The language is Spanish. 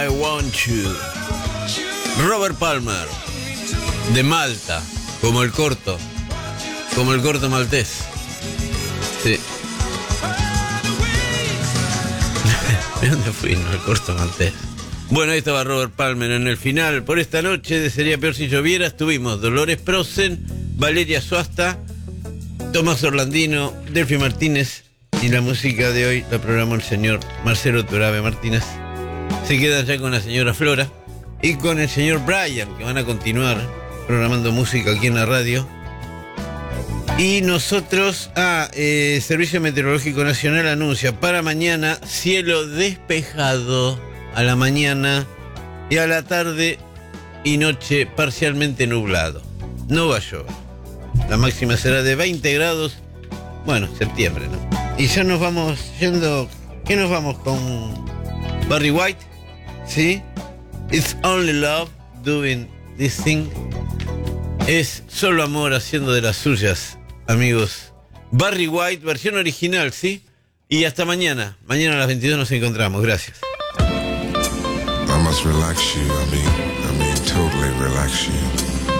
I Want You. Robert Palmer, de Malta, como el corto maltés. Sí. ¿De dónde fui? No, el corto maltés. Bueno, ahí estaba Robert Palmer en el final. Por esta noche de Sería Peor Si Lloviera estuvimos Dolores Prosen, Valeria Suasta, Tomás Orlandino, Delphi Martínez, y la música de hoy la programó el señor Marcelo Torabe Martínez. Se quedan ya con la señora Flora y con el señor Brian, que van a continuar programando música aquí en la radio. Y nosotros, Servicio Meteorológico Nacional anuncia para mañana cielo despejado a la mañana y a la tarde y noche parcialmente nublado. No va a llover. La máxima será de 20 grados. Bueno, septiembre, ¿no? Y ya nos vamos yendo. ¿Qué nos vamos con Barry White? ¿Sí? It's only love doing this thing. Es solo amor haciendo de las suyas, amigos. Barry White, versión original, ¿sí? Y hasta mañana. Mañana a las 22 nos encontramos. Gracias. I must relax you. I mean, totally relax you.